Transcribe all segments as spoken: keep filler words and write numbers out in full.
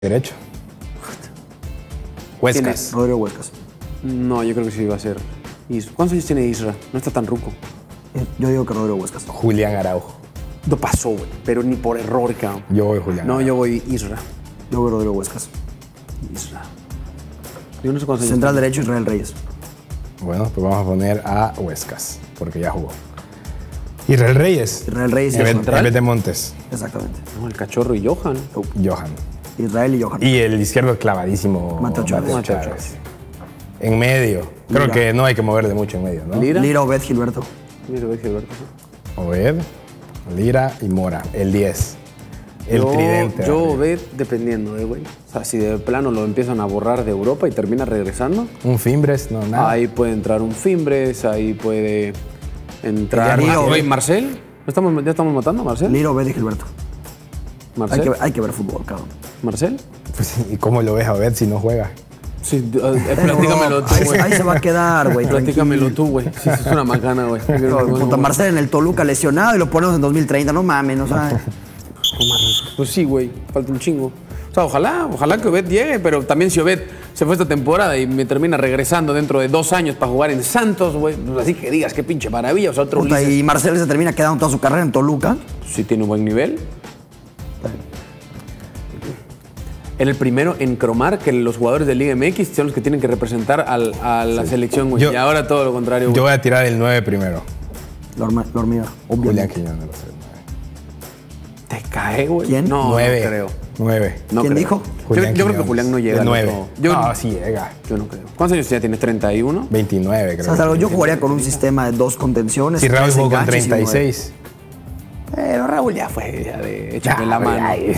Derecho. Huescas. Rodrigo Huescas. No, yo creo que sí va a ser Isra. ¿Cuántos años tiene Isra? No está tan ruco. Yo digo que Rodrigo Huescas. Julián Araujo. No pasó, güey, pero ni por error, cabrón. Yo voy Julián No, Araujo. yo voy Isra. Yo voy Rodrigo Huescas. Isra. Yo no sé cuántos años Central tiene. derecho, Israel Reyes. Bueno, pues vamos a poner a Huescas, porque ya jugó. Israel Reyes. Israel Reyes y En vez- Johan. en vez de Montes. Exactamente. No, el Cachorro y Johan. Johan. Israel y Johan. Y el izquierdo clavadísimo. Mateo Chávez. Mateo Mateo Chávez. En medio. Creo Lira. que no hay que mover de mucho en medio, ¿no? Lira. Lira, Obed, Gilberto. Mira, ve Gilberto. Obed, Lira y Mora. El diez. El yo, tridente. Yo arriba. ve dependiendo, eh, güey. O sea, si de plano lo empiezan a borrar de Europa y termina regresando, Un Fimbres, no, nada. ahí puede entrar un Fimbres, ahí puede entrar. Lira, Ah, Obed. güey, Marcel. ¿Estamos, ¿Ya estamos matando a Marcel? Lira, Obed y Gilberto. Hay ¿Marcel? que, hay que ver fútbol, cabrón. ¿Marcel? Pues, ¿y cómo lo ves a Obed si no juega? Sí, eh, platícamelo tú, ahí, güey. ahí se va a quedar, güey. Platícamelo tranquilo. tú, güey. Sí, sí, es una macana, güey. Puta, Marcel en el Toluca lesionado y lo ponemos en dos mil treinta. No mames, no sabes. Pues sí, güey, falta un chingo. O sea, ojalá, ojalá que Obed llegue, pero también si Obed se fue esta temporada y me termina regresando dentro de dos años para jugar en Santos, güey, pues así que digas qué pinche maravilla. O sea, otro Puta, Ulises, y Marcel se termina quedando toda su carrera en Toluca. sí tiene un buen nivel. Era el primero en cromar que los jugadores de Liga M X son los que tienen que representar al- a la selección, güey. Yo- Y ahora todo lo contrario, güey. Yo voy a tirar el nueve primero. La horma- la hormiga, Julián obviamente. Quiñones va a ser el nueve. Te cae, güey. ¿Quién? No, nueve. no creo. nueve. No ¿Quién creo. dijo? Yo, Julián yo creo que Quiñones. Julián no llega. El nueve. loco. Yo, No, sí llega. yo no creo. ¿Cuántos años ya tienes? ¿treinta y uno? veintinueve, creo. ¿Sabes algo? Yo jugaría con un sistema de dos contenciones. Si Raúl tres jugó con enganches y treinta y nueve. seis. Pero Raúl ya fue, ya de échame Ya, la mano. ay.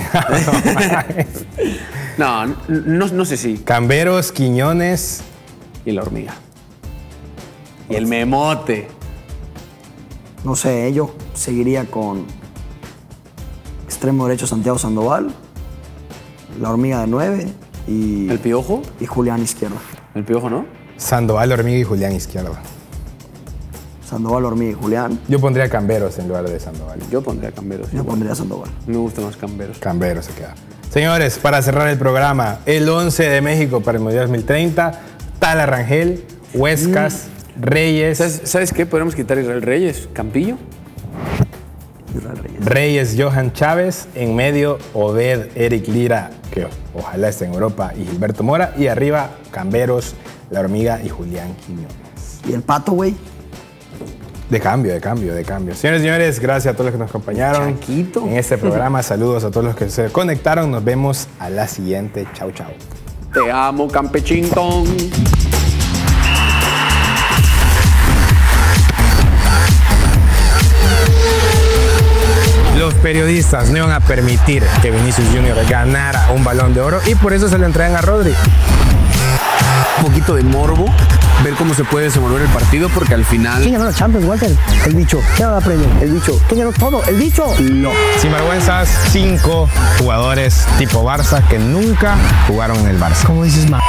no, no, no sé si. Camberos, Quiñones. Y la hormiga. Y el memote. No sé, yo seguiría con extremo derecho Santiago Sandoval, la hormiga de nueve y, ¿El piojo? y Julián izquierda. El piojo, ¿no? Sandoval, Hormiga y Julián izquierda. Sandoval, hormiga y Julián. Yo pondría Camberos en lugar de Sandoval. Yo pondría Camberos. Yo pondría Sandoval. Me gustan más Camberos. Camberos se queda. Señores, para cerrar el programa, el once de México para el Mundial dos mil treinta, Tala Rangel, Huescas, Reyes, ¿Sabes, ¿Sabes qué? Podemos quitar a Israel Reyes. Campillo. Israel Reyes. Reyes, Johan Chávez, en medio Obed, Eric Lira, que ojalá esté en Europa, y Gilberto Mora, y arriba Camberos, La Hormiga y Julián Quiñones. ¿Y el pato, güey? De cambio, de cambio, de cambio. Señores y señores, gracias a todos los que nos acompañaron Chaquito. en este programa. Saludos a todos los que se conectaron. Nos vemos a la siguiente. Chau, chau. Te amo, Campechington. Los periodistas no iban a permitir que Vinicius Junior ganara un Balón de Oro y por eso se lo entregan a Rodri. Un poquito de morbo, ver cómo se puede desenvolver el partido, porque al final. ¿Quién ganó la Champions, Walter? El bicho. ¿Quién ganó la Premier? El bicho. ¿Quién ganó todo? El bicho. No. Sin vergüenzas, cinco jugadores tipo Barça que nunca jugaron en el Barça. ¿Cómo dices, ma?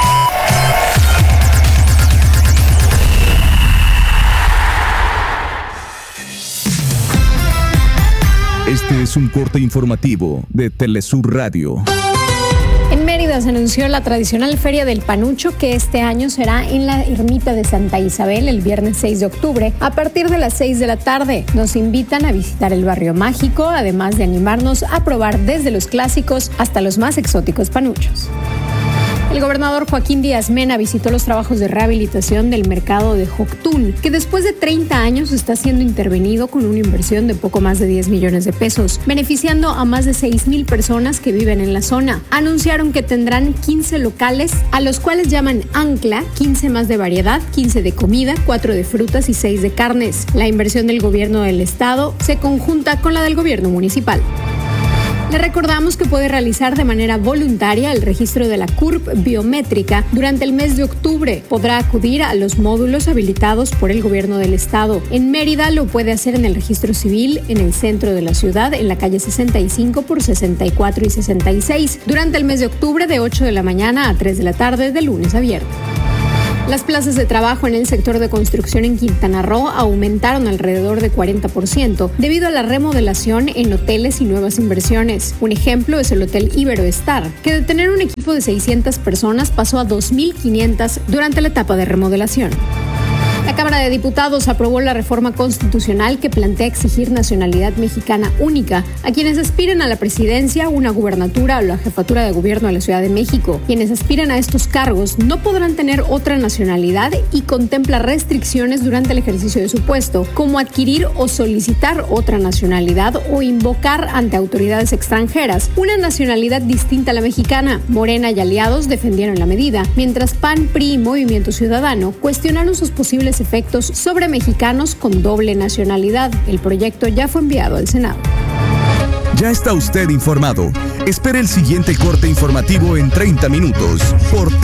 Este es un corte informativo de Telesur Radio. En Mérida se anunció la tradicional Feria del Panucho, que este año será en la Ermita de Santa Isabel el viernes seis de octubre a partir de las seis de la tarde. Nos invitan a visitar el barrio mágico, además de animarnos a probar desde los clásicos hasta los más exóticos panuchos. El gobernador Joaquín Díaz Mena visitó los trabajos de rehabilitación del mercado de Joctún, que después de treinta años está siendo intervenido con una inversión de poco más de diez millones de pesos, beneficiando a más de seis mil personas que viven en la zona. Anunciaron que tendrán quince locales, a los cuales llaman ancla, quince más de variedad, quince de comida, cuatro de frutas y seis de carnes. La inversión del gobierno del estado se conjunta con la del gobierno municipal. Le recordamos que puede realizar de manera voluntaria el registro de la C U R P biométrica durante el mes de octubre. Podrá acudir a los módulos habilitados por el gobierno del estado. En Mérida lo puede hacer en el registro civil en el centro de la ciudad, en la calle sesenta y cinco por sesenta y cuatro y sesenta y seis, durante el mes de octubre de ocho de la mañana a tres de la tarde de lunes a viernes. Las plazas de trabajo en el sector de construcción en Quintana Roo aumentaron alrededor de cuarenta por ciento debido a la remodelación en hoteles y nuevas inversiones. Un ejemplo es el Hotel Iberoestar, que de tener un equipo de seiscientas personas pasó a dos mil quinientas durante la etapa de remodelación. La Cámara de Diputados aprobó la reforma constitucional que plantea exigir nacionalidad mexicana única a quienes aspiren a la presidencia, una gubernatura o la jefatura de gobierno de la Ciudad de México. Quienes aspiren a estos cargos no podrán tener otra nacionalidad y contempla restricciones durante el ejercicio de su puesto, como adquirir o solicitar otra nacionalidad o invocar ante autoridades extranjeras una nacionalidad distinta a la mexicana. Morena y aliados defendieron la medida, mientras P A N, P R I y Movimiento Ciudadano cuestionaron sus posibles efectos sobre mexicanos con doble nacionalidad. El proyecto ya fue enviado al Senado. Ya está usted informado. Espere el siguiente corte informativo en treinta minutos por